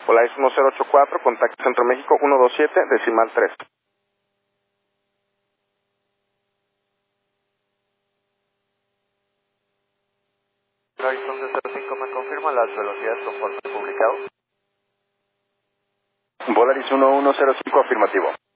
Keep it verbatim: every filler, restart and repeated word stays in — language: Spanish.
Volaris uno cero ocho cuatro, contacto Centro México uno dos siete, decimal tres. Volaris once cero cinco, ¿me confirma las velocidades conforme publicado? Volaris uno uno cero cinco, afirmativo.